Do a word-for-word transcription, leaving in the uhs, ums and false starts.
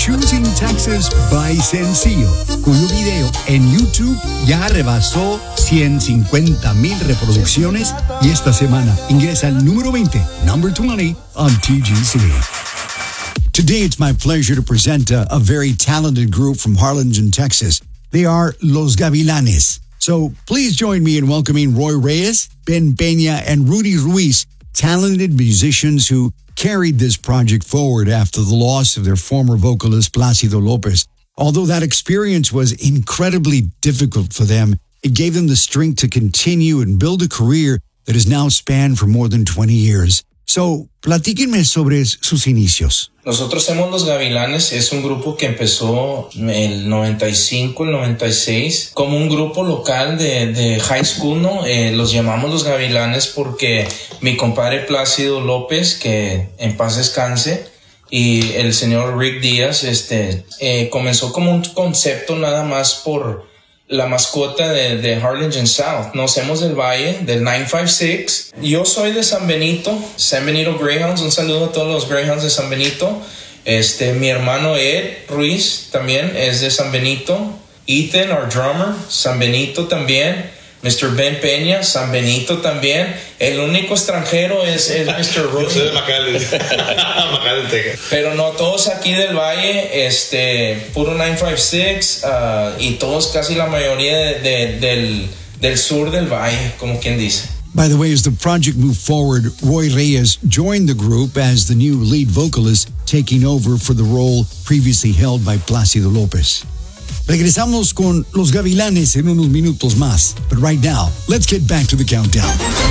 Choosing Texas by Sencillo, cuyo video en YouTube ya rebasó ciento cincuenta mil reproducciones y esta semana ingresa al número veinte, number twenty, on T G C. Today it's my pleasure to present a, a very talented group from Harlingen, Texas. They are Los Gavilanes. So please join me in welcoming Roy Reyes, Ben Peña, and Rudy Ruiz, talented musicians who carried this project forward after the loss of their former vocalist Plácido López. Although that experience was incredibly difficult for them, it gave them the strength to continue and build a career that has now spanned for more than twenty years. So, platíquenme sobre sus inicios. Nosotros somos Los Gavilanes, es un grupo que empezó en el noventa y cinco, el noventa y seis, como un grupo local de, de high school, ¿no? Eh, los llamamos Los Gavilanes porque mi compadre Plácido López, que en paz descanse, y el señor Rick Díaz, este, eh, comenzó como un concepto nada más por la mascota de, de Harlingen South. Nos hacemos del Valle, del nine five six. Yo soy de San Benito, San Benito Greyhounds. Un saludo a todos los Greyhounds de San Benito. Este, mi hermano Ed Ruiz también es de San Benito. Ethan, our drummer, San Benito también. mister Ben Peña, San Benito también. El único extranjero es, es mister Rudy. Yo soy de McAllen, McAllen, Texas. Pero no, todos aquí del Valle, este, puro nine five six, uh, y todos, casi la mayoría de, de, del, del sur del Valle, como quien dice. By the way, as the project moved forward, Roy Reyes joined the group as the new lead vocalist, taking over for the role previously held by Plácido López. Regresamos con Los Gavilanes en unos minutos más. But right now, let's get back to the countdown.